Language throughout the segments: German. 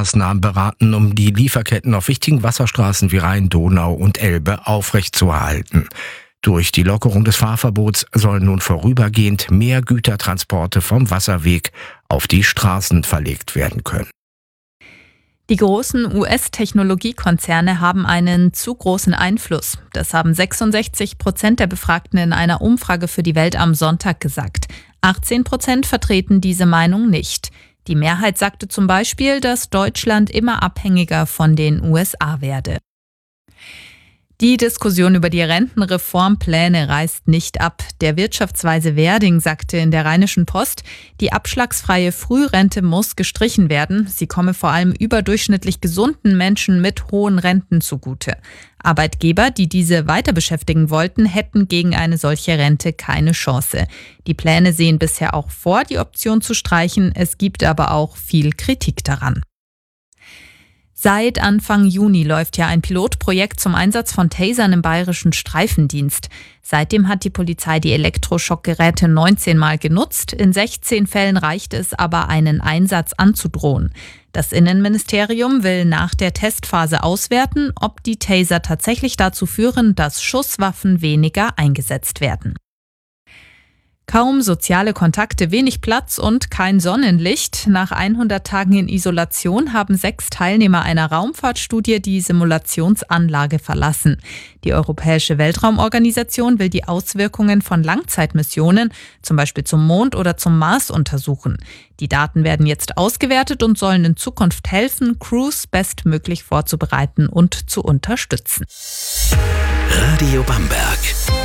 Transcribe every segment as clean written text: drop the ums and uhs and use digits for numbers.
Maßnahmen beraten, um die Lieferketten auf wichtigen Wasserstraßen wie Rhein, Donau und Elbe aufrechtzuerhalten. Durch die Lockerung des Fahrverbots sollen nun vorübergehend mehr Gütertransporte vom Wasserweg auf die Straßen verlegt werden können. Die großen US-Technologiekonzerne haben einen zu großen Einfluss. Das haben 66% der Befragten in einer Umfrage für die Welt am Sonntag gesagt. 18% vertreten diese Meinung nicht. Die Mehrheit sagte zum Beispiel, dass Deutschland immer abhängiger von den USA werde. Die Diskussion über die Rentenreformpläne reißt nicht ab. Der Wirtschaftsweise Werding sagte in der Rheinischen Post, die abschlagsfreie Frührente muss gestrichen werden. Sie komme vor allem überdurchschnittlich gesunden Menschen mit hohen Renten zugute. Arbeitgeber, die diese weiter beschäftigen wollten, hätten gegen eine solche Rente keine Chance. Die Pläne sehen bisher auch vor, die Option zu streichen. Es gibt aber auch viel Kritik daran. Seit Anfang Juni läuft ja ein Pilotprojekt zum Einsatz von Tasern im bayerischen Streifendienst. Seitdem hat die Polizei die Elektroschockgeräte 19 Mal genutzt. In 16 Fällen reicht es aber, einen Einsatz anzudrohen. Das Innenministerium will nach der Testphase auswerten, ob die Taser tatsächlich dazu führen, dass Schusswaffen weniger eingesetzt werden. Kaum soziale Kontakte, wenig Platz und kein Sonnenlicht. Nach 100 Tagen in Isolation haben 6 Teilnehmer einer Raumfahrtstudie die Simulationsanlage verlassen. Die Europäische Weltraumorganisation will die Auswirkungen von Langzeitmissionen, zum Beispiel zum Mond oder zum Mars, untersuchen. Die Daten werden jetzt ausgewertet und sollen in Zukunft helfen, Crews bestmöglich vorzubereiten und zu unterstützen. Radio Bamberg.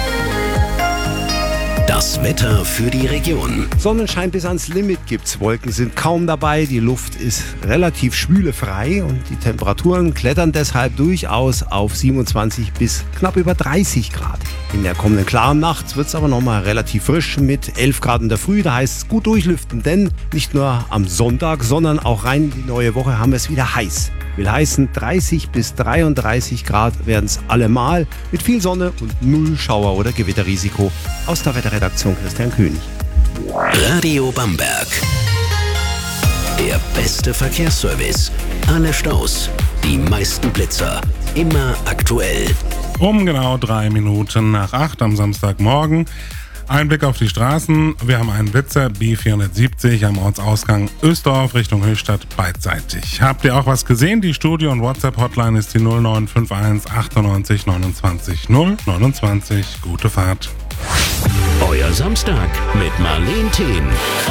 Das Wetter für die Region. Sonnenschein bis ans Limit gibt's. Wolken sind kaum dabei. Die Luft ist relativ schwülefrei und die Temperaturen klettern deshalb durchaus auf 27 bis knapp über 30 Grad. In der kommenden klaren Nacht wird's aber nochmal relativ frisch mit 11 Grad in der Früh. Da heißt es gut durchlüften, denn nicht nur am Sonntag, sondern auch rein in die neue Woche haben wir es wieder heiß. Will heißen, 30 bis 33 Grad werden es allemal mit viel Sonne und null Schauer- oder Gewitterrisiko. Aus der Wetterredaktion Christian König. Radio Bamberg. Der beste Verkehrsservice. Alle Staus, die meisten Blitzer. Immer aktuell. Um genau 3 Minuten nach 8 am Samstagmorgen. Ein Blick auf die Straßen. Wir haben einen Blitzer B470 am Ortsausgang Ösdorf Richtung Höchstadt beidseitig. Habt ihr auch was gesehen? Die Studio- und WhatsApp-Hotline ist die 0951 98 29 029. Gute Fahrt. Euer Samstag mit Marleen Thien.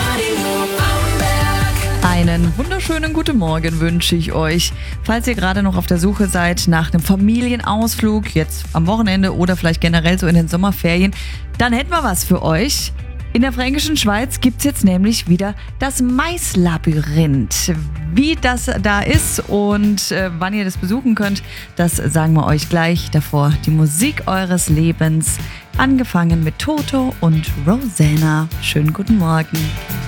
Einen wunderschönen guten Morgen wünsche ich euch. Falls ihr gerade noch auf der Suche seid nach einem Familienausflug, jetzt am Wochenende oder vielleicht generell so in den Sommerferien, dann hätten wir was für euch. In der Fränkischen Schweiz gibt es jetzt nämlich wieder das Maislabyrinth. Wie das da ist und wann ihr das besuchen könnt, das sagen wir euch gleich. Davor die Musik eures Lebens, angefangen mit Toto und Rosanna. Schönen guten Morgen.